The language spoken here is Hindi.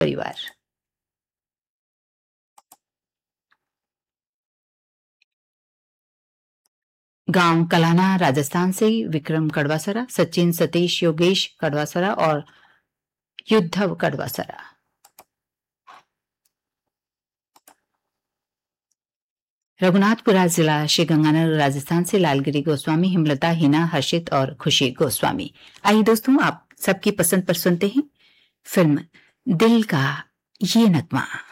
परिवार। गांव कलाना राजस्थान से विक्रम कड़वासरा, सचिन सतीश योगेश कड़वासरा और युद्धव कड़वासरा। रघुनाथपुरा जिला श्रीगंगानगर राजस्थान से लालगिरी गोस्वामी, हिमलता, हिना, हर्षित और खुशी गोस्वामी। आइए दोस्तों, आप सबकी पसंद पर सुनते हैं फिल्म दिल का ये नगमा।